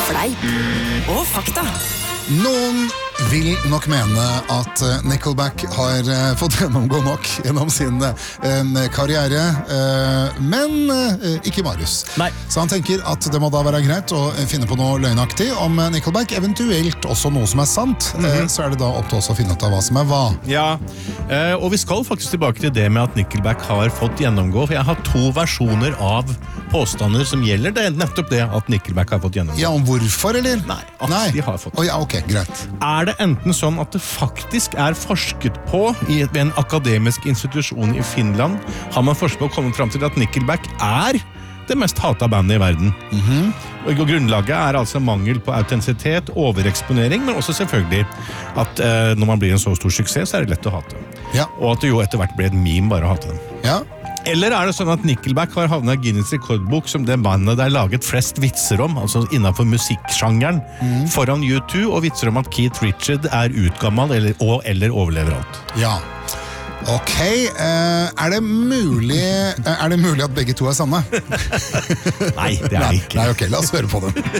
Fleip og fakta. Noen vil nok mene at Nickelback har fått gjennomgå nok gjennom sin karriere, men ikke Marius. Nei. Så han tenker at det må da være greit å finne på noe løgnaktig om Nickelback, eventuelt også noe som er sant. Så er det da opp til oss å finne ut av hva som er hva. Ja, og vi skal faktisk tilbake til det med at Nickelback har fått gjennomgå, for jeg har 2 versjoner av påstander som gjelder det, nettopp det at Nickelback har fått gjennomgå. Ja, om hvorfor, eller? Nei, at de har fått. Ja, ok, greit. Er det enten sånn at det faktisk er forsket på ved en akademisk institusjon i Finland, har man forsket på å komme frem til at Nickelback er det mest hatet bandet i verden. Og grunnlaget er altså mangel på autentisitet, overeksponering, men også selvfølgelig at når man blir en så stor suksess, så er det lett å hate. Ja. Og at det jo etter hvert ble et meme bare å hate dem. Ja. Eller er det sånn at Nickelback har havnet i Guinness rekordbok som det bandet der laget flest vitser om, altså innenfor musikksjangeren, foran U2, og vitser om at Keith Richards er utgammal eller overlever alt. Ja. Ok, er det mulig at begge to er sanne? Nei, det er det ikke. Nei, ok, la oss høre på dem.